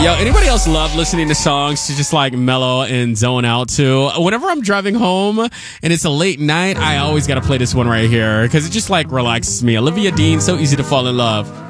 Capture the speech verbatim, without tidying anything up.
Yo, anybody else love listening to songs to just like mellow and zone out to? Whenever I'm driving home and it's a late night, I always got to play this one right here because it just like relaxes me. Olivia Dean, So Easy to Fall in Love.